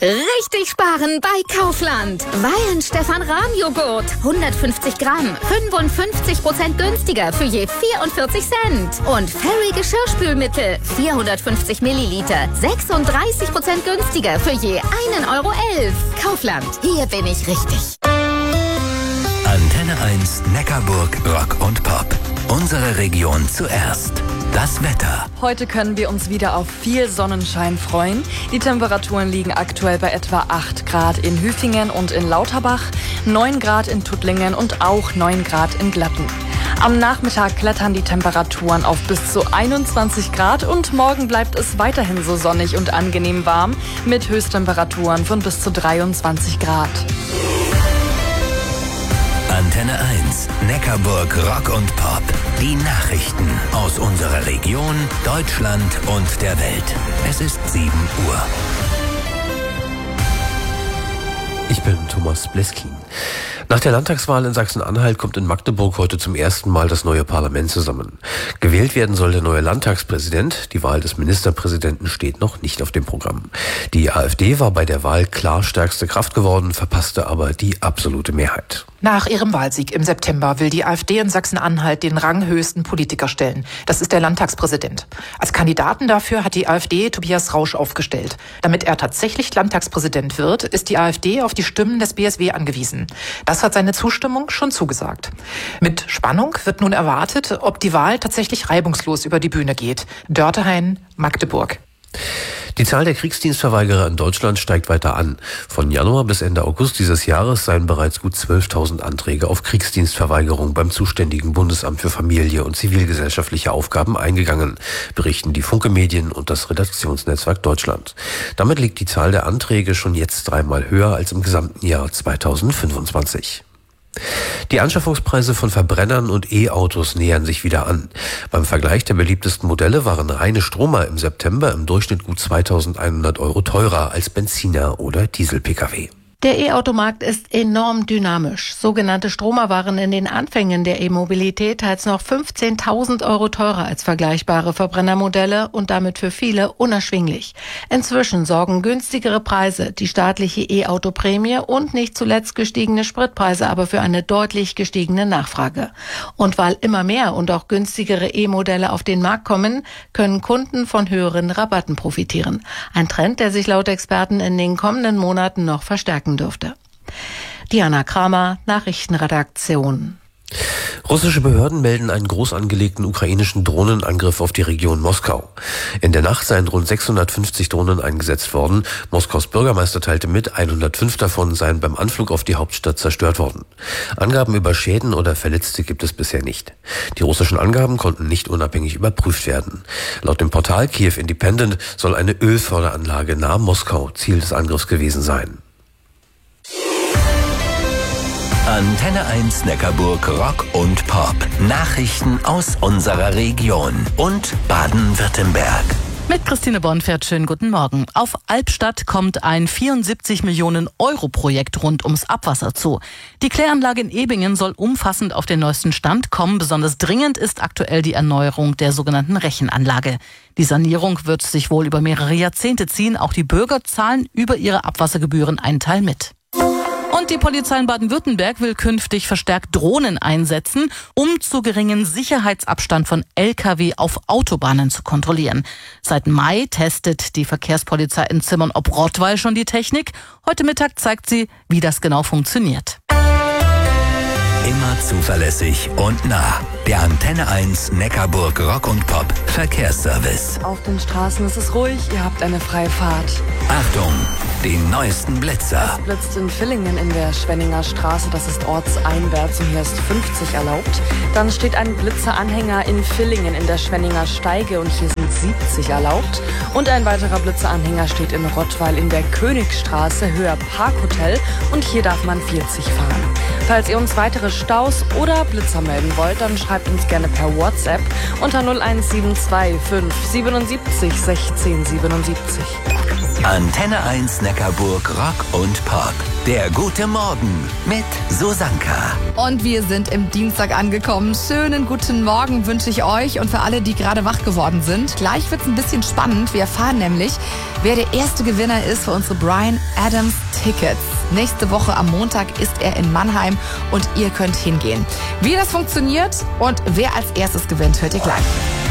Richtig sparen bei Kaufland. Weihenstephan-Rahm-Joghurt. 150 Gramm. 55% günstiger für je 44 Cent. Und Fairy Geschirrspülmittel. 450 Milliliter. 36% günstiger für je 1,11 Euro. Kaufland. Hier bin ich richtig. Antenne 1 Neckarburg Rock und Pop. Unsere Region zuerst. Das Wetter. Heute können wir uns wieder auf viel Sonnenschein freuen. Die Temperaturen liegen aktuell bei etwa 8 Grad in Hüfingen und in Lauterbach, 9 Grad in Tuttlingen und auch 9 Grad in Glatten. Am Nachmittag klettern die Temperaturen auf bis zu 21 Grad und morgen bleibt es weiterhin so sonnig und angenehm warm mit Höchsttemperaturen von bis zu 23 Grad. Antenne 1 Neckarburg Rock und Pop. Die Nachrichten aus unserer Region, Deutschland und der Welt. Es ist 7 Uhr. Ich bin Thomas Bleskin. Nach der Landtagswahl in Sachsen-Anhalt kommt in Magdeburg heute zum ersten Mal das neue Parlament zusammen. Gewählt werden soll der neue Landtagspräsident. Die Wahl des Ministerpräsidenten steht noch nicht auf dem Programm. Die AfD war bei der Wahl klar stärkste Kraft geworden, verpasste aber die absolute Mehrheit. Nach ihrem Wahlsieg im September will die AfD in Sachsen-Anhalt den ranghöchsten Politiker stellen. Das ist der Landtagspräsident. Als Kandidaten dafür hat die AfD Tobias Rausch aufgestellt. Damit er tatsächlich Landtagspräsident wird, ist die AfD auf die Stimmen des BSW angewiesen. Das hat seine Zustimmung schon zugesagt. Mit Spannung wird nun erwartet, ob die Wahl tatsächlich reibungslos über die Bühne geht. Dörtehain, Magdeburg. Die Zahl der Kriegsdienstverweigerer in Deutschland steigt weiter an. Von Januar bis Ende August dieses Jahres seien bereits gut 12.000 Anträge auf Kriegsdienstverweigerung beim zuständigen Bundesamt für Familie und zivilgesellschaftliche Aufgaben eingegangen, berichten die Funke Medien und das Redaktionsnetzwerk Deutschland. Damit liegt die Zahl der Anträge schon jetzt 3-mal höher als im gesamten Jahr 2025. Die Anschaffungspreise von Verbrennern und E-Autos nähern sich wieder an. Beim Vergleich der beliebtesten Modelle waren reine Stromer im September im Durchschnitt gut 2.100 Euro teurer als Benziner oder Diesel-Pkw. Der E-Automarkt ist enorm dynamisch. Sogenannte Stromer waren in den Anfängen der E-Mobilität teils noch 15.000 Euro teurer als vergleichbare Verbrennermodelle und damit für viele unerschwinglich. Inzwischen sorgen günstigere Preise, die staatliche E-Auto-Prämie und nicht zuletzt gestiegene Spritpreise aber für eine deutlich gestiegene Nachfrage. Und weil immer mehr und auch günstigere E-Modelle auf den Markt kommen, können Kunden von höheren Rabatten profitieren. Ein Trend, der sich laut Experten in den kommenden Monaten noch verstärken dürfte. Diana Kramer, Nachrichtenredaktion. Russische Behörden melden einen groß angelegten ukrainischen Drohnenangriff auf die Region Moskau. In der Nacht seien rund 650 Drohnen eingesetzt worden. Moskaus Bürgermeister teilte mit, 105 davon seien beim Anflug auf die Hauptstadt zerstört worden. Angaben über Schäden oder Verletzte gibt es bisher nicht. Die russischen Angaben konnten nicht unabhängig überprüft werden. Laut dem Portal Kiew Independent soll eine Ölförderanlage nahe Moskau Ziel des Angriffs gewesen sein. Antenne 1 Neckarburg Rock und Pop. Nachrichten aus unserer Region und Baden-Württemberg. Mit Christine Bornfeld, schönen guten Morgen. Auf Albstadt kommt ein 74 Millionen Euro Projekt rund ums Abwasser zu. Die Kläranlage in Ebingen soll umfassend auf den neuesten Stand kommen. Besonders dringend ist aktuell die Erneuerung der sogenannten Rechenanlage. Die Sanierung wird sich wohl über mehrere Jahrzehnte ziehen. Auch die Bürger zahlen über ihre Abwassergebühren einen Teil mit. Und die Polizei in Baden-Württemberg will künftig verstärkt Drohnen einsetzen, um zu geringen Sicherheitsabstand von Lkw auf Autobahnen zu kontrollieren. Seit Mai testet die Verkehrspolizei in Zimmern ob Rottweil schon die Technik. Heute Mittag zeigt sie, wie das genau funktioniert. Immer zuverlässig und nah. Der Antenne 1 Neckarburg Rock und Pop Verkehrsservice. Auf den Straßen ist es ruhig, ihr habt eine freie Fahrt. Achtung, den neuesten Blitzer. Es blitzt in Villingen in der Schwenninger Straße, das ist ortseinwärts und hier ist 50 erlaubt. Dann steht ein Blitzeranhänger in Villingen in der Schwenninger Steige und hier sind 70 erlaubt. Und ein weiterer Blitzeranhänger steht in Rottweil in der Königstraße, höher Parkhotel und hier darf man 40 fahren. Falls ihr uns weitere Staus oder Blitzer melden wollt, dann schreibt uns gerne per WhatsApp unter 01725 77 16 77. Antenne 1 Neckarburg Rock und Pop. Der gute Morgen mit Susanka. Und wir sind im Dienstag angekommen. Schönen guten Morgen wünsche ich euch und für alle, die gerade wach geworden sind. Gleich wird's ein bisschen spannend. Wir erfahren nämlich, wer der erste Gewinner ist für unsere Bryan Adams Tickets. Nächste Woche am Montag ist er in Mannheim und ihr könnt hingehen. Wie das funktioniert und wer als erstes gewinnt, hört ihr gleich.